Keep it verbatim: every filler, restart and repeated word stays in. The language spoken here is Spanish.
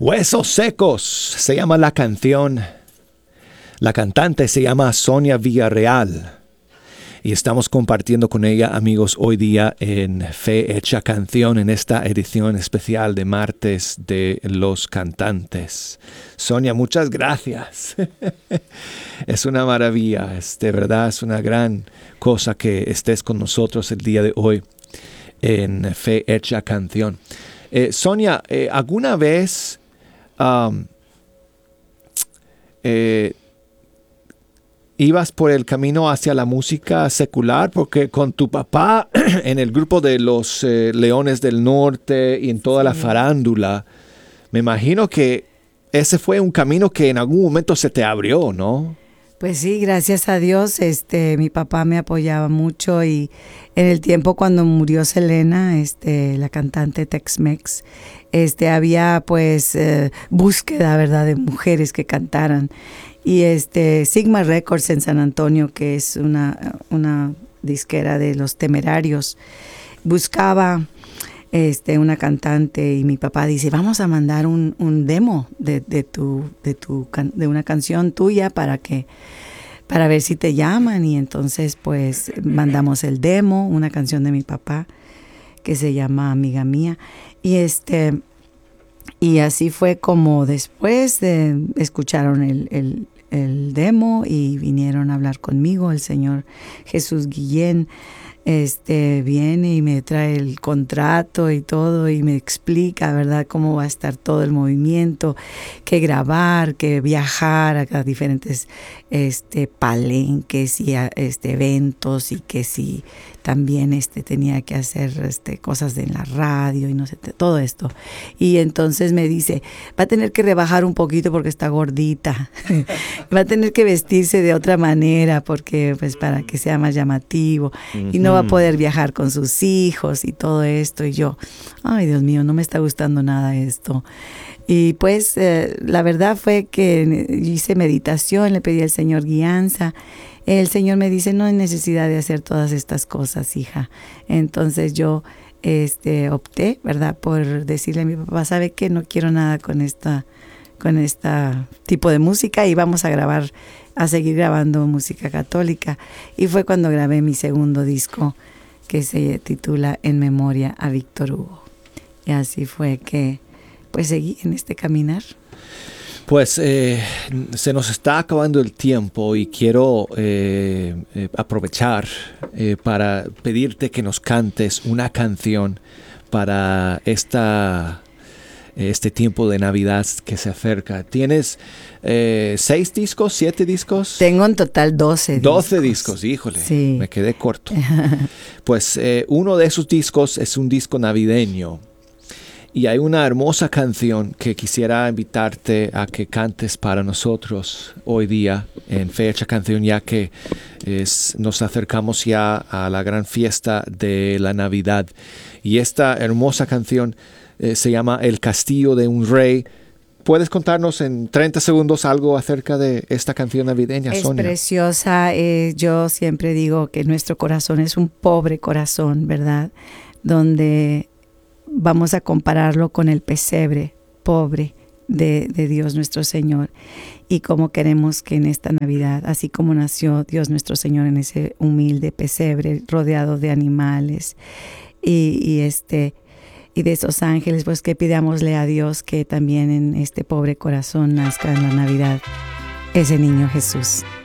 Huesos Secos se llama la canción. La cantante se llama Sonia Villarreal. Y estamos compartiendo con ella, amigos, hoy día en Fe Hecha Canción, en esta edición especial de martes de los cantantes. Sonia, muchas gracias. Es una maravilla, es, de verdad es una gran cosa que estés con nosotros el día de hoy en Fe Hecha Canción. Eh, Sonia, eh, ¿alguna vez um, eh, ibas por el camino hacia la música secular? Porque con tu papá en el grupo de los eh, Leones del Norte y en toda sí. la farándula, me imagino que ese fue un camino que en algún momento se te abrió, ¿no? Pues sí, gracias a Dios, este, mi papá me apoyaba mucho y en el tiempo cuando murió Selena, este, la cantante Tex-Mex, este, había pues eh, búsqueda, ¿verdad?, de mujeres que cantaran. Y este Sigma Records en San Antonio, que es una, una disquera de los Temerarios, buscaba este, una cantante y mi papá dice, vamos a mandar un, un demo de, de, tu, de, tu, de una canción tuya para, que, para ver si te llaman. Y entonces pues mandamos el demo, una canción de mi papá que se llama Amiga Mía. Y este... Y así fue como después de, escucharon el, el, el demo y vinieron a hablar conmigo. El señor Jesús Guillén este, viene y me trae el contrato y todo y me explica, ¿verdad?, cómo va a estar todo el movimiento, que grabar, que viajar a, a diferentes este, palenques y a, este, eventos y que si también este, tenía que hacer este, cosas de en la radio y no sé, todo esto. Y entonces me dice, va a tener que rebajar un poquito porque está gordita, va a tener que vestirse de otra manera porque pues para que sea más llamativo uh-huh. y no va a poder viajar con sus hijos y todo esto. Y yo, ay Dios mío, no me está gustando nada esto. Y pues eh, la verdad fue que hice meditación, le pedí al Señor guianza. El Señor me dice, no hay necesidad de hacer todas estas cosas, hija. Entonces yo este, opté, ¿verdad?, por decirle a mi papá, ¿sabe qué? No quiero nada con esta, con esta tipo de música y vamos a grabar, a seguir grabando música católica. Y fue cuando grabé mi segundo disco que se titula En Memoria a Víctor Hugo. Y así fue que pues seguí en este caminar. Pues eh, se nos está acabando el tiempo y quiero eh, eh, aprovechar eh, para pedirte que nos cantes una canción para esta, este tiempo de Navidad que se acerca. ¿Tienes eh, seis discos, siete discos? Tengo en total doce discos. Doce discos, híjole, sí. Me quedé corto. Pues eh, uno de esos discos es un disco navideño. Y hay una hermosa canción que quisiera invitarte a que cantes para nosotros hoy día en Fecha Canción, ya que es, nos acercamos ya a la gran fiesta de la Navidad. Y esta hermosa canción eh, se llama El Castillo de un Rey. ¿Puedes contarnos en treinta segundos algo acerca de esta canción navideña, es Sonia? Es preciosa. Eh, yo siempre digo que nuestro corazón es un pobre corazón, ¿verdad? Donde vamos a compararlo con el pesebre pobre de, de Dios nuestro Señor y cómo queremos que en esta Navidad, así como nació Dios nuestro Señor en ese humilde pesebre rodeado de animales y, y, este, y de esos ángeles, pues que pidámosle a Dios que también en este pobre corazón nazca en la Navidad ese niño Jesús.